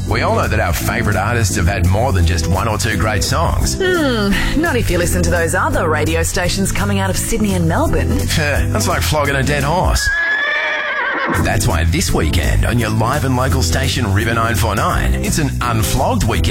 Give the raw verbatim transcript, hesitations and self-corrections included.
We all know that our favourite artists have had more than just one or two great songs. Hmm, not if you listen to those other radio stations coming out of Sydney and Melbourne. That's like flogging a dead horse. That's why this weekend on your live and local station River nine four nine, it's an unflogged weekend.